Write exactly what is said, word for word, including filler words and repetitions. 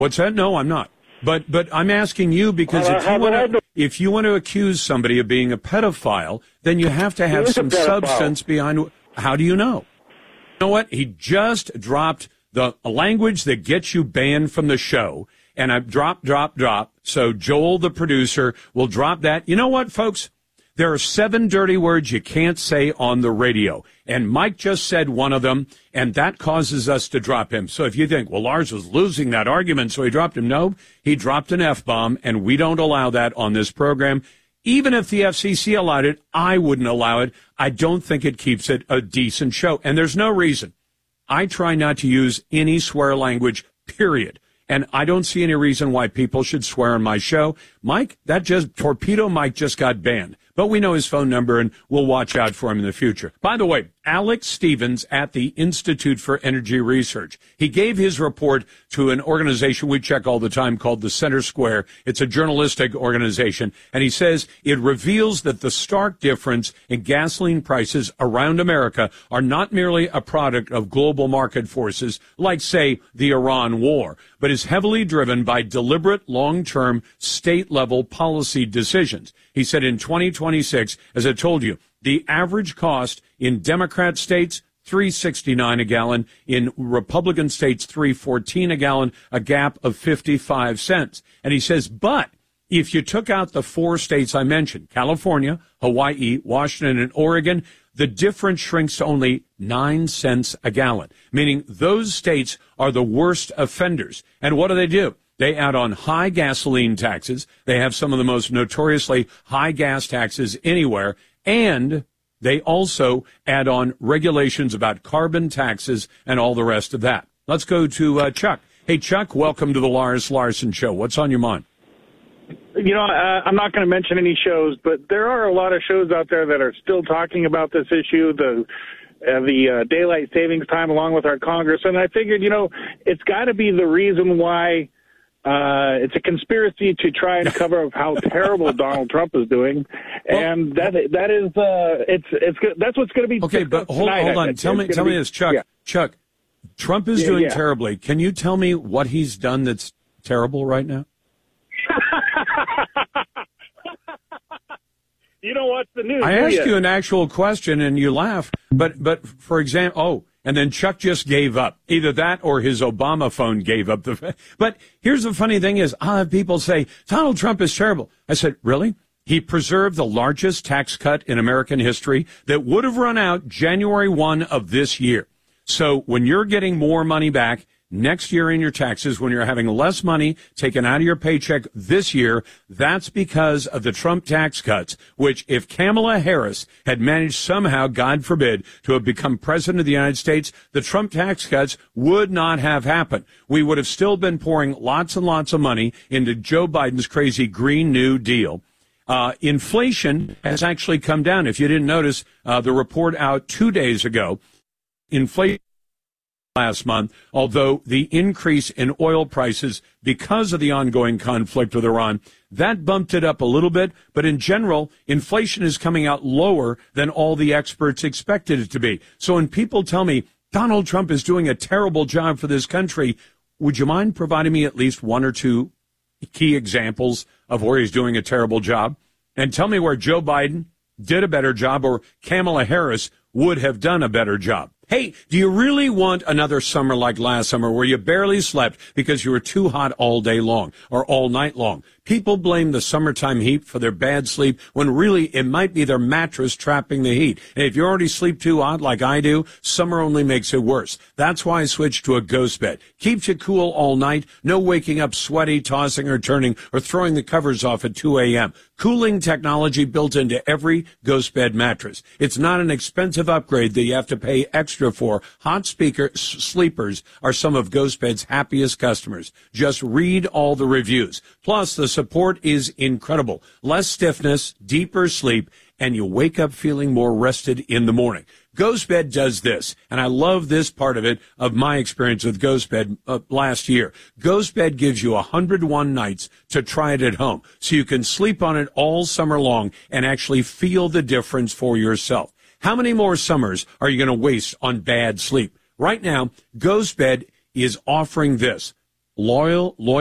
What's that? No, I'm not. But but I'm asking you because Uh, if how you want about I to if you want to accuse somebody of being a pedophile, then you have to have is a some pedophile. substance behind. How do you know? You know what? He just dropped the language that gets you banned from the show, and I've dropped, drop, drop. So Joel, the producer, will drop that. You know what, folks? There are seven dirty words you can't say on the radio. And Mike just said one of them, and that causes us to drop him. So if you think, well, Lars was losing that argument, so he dropped him. No, he dropped an F-bomb, and we don't allow that on this program. Even if the F C C allowed it, I wouldn't allow it. I don't think it keeps it a decent show. And there's no reason. I try not to use any swear language, period. And I don't see any reason why people should swear on my show. Mike, that just, Torpedo Mike just got banned. But we know his phone number, and we'll watch out for him in the future. By the way, Alex Stevens at the Institute for Energy Research. He gave his report to an organization we check all the time called the Center Square. It's a journalistic organization. And he says it reveals that the stark difference in gasoline prices around America are not merely a product of global market forces, like, say, the Iran war, but is heavily driven by deliberate long-term state-level policy decisions. He said in twenty twenty-six, as I told you, the average cost in Democrat states, three sixty-nine a gallon. In Republican states, three fourteen a gallon, a gap of fifty-five cents. And he says, but if you took out the four states I mentioned, California, Hawaii, Washington, and Oregon, the difference shrinks to only nine cents a gallon, meaning those states are the worst offenders. And what do they do? They add on high gasoline taxes. They have some of the most notoriously high gas taxes anywhere. And they also add on regulations about carbon taxes and all the rest of that. Let's go to uh, Chuck. Hey, Chuck, welcome to the Lars Larson Show. What's on your mind? You know, uh, I'm not going to mention any shows, but there are a lot of shows out there that are still talking about this issue, the uh, the uh, daylight savings time, along with our Congress. And I figured, you know, it's got to be the reason why uh, it's a conspiracy to try and cover up how terrible Donald Trump is doing. And that that is uh, it's it's that's what's going to be. Okay, but hold, hold on. Tell me, tell me this, Chuck. Yeah. Chuck, Trump is Yeah, doing yeah. terribly. Can you tell me what he's done that's terrible right now? You don't watch the news. I do asked you? you an actual question and you laugh. But, but for example, oh, and then Chuck just gave up. Either that or his Obama phone gave up. The. But here's the funny thing is, I have people say, Donald Trump is terrible. I said, really? He preserved the largest tax cut in American history that would have run out January first of this year. So when you're getting more money back next year in your taxes, when you're having less money taken out of your paycheck this year, that's because of the Trump tax cuts, which if Kamala Harris had managed somehow, God forbid, to have become president of the United States, the Trump tax cuts would not have happened. We would have still been pouring lots and lots of money into Joe Biden's crazy Green New Deal. Uh, inflation has actually come down. If you didn't notice, uh, the report out two days ago, inflation last month, although the increase in oil prices because of the ongoing conflict with Iran, that bumped it up a little bit. But in general, inflation is coming out lower than all the experts expected it to be. So when people tell me Donald Trump is doing a terrible job for this country, would you mind providing me at least one or two key examples of where he's doing a terrible job? And tell me where Joe Biden did a better job or Kamala Harris would have done a better job. Hey, do you really want another summer like last summer where you barely slept because you were too hot all day long or all night long? People blame the summertime heat for their bad sleep when really it might be their mattress trapping the heat. And if you already sleep too hot like I do, summer only makes it worse. That's why I switched to a ghost bed. Keeps you cool all night, no waking up sweaty, tossing or turning, or throwing the covers off at two a.m. Cooling technology built into every ghost bed mattress. It's not an expensive upgrade that you have to pay extra for. Hot speaker s- sleepers are some of GhostBed's happiest customers. Just read all the reviews. Plus, the support is incredible. Less stiffness, deeper sleep, and you wake up feeling more rested in the morning. GhostBed does this, and I love this part of it, of my experience with GhostBed uh, last year. GhostBed gives you one hundred one nights to try it at home, so you can sleep on it all summer long and actually feel the difference for yourself. How many more summers are you going to waste on bad sleep? Right now, GhostBed is offering this. loyal, loyal.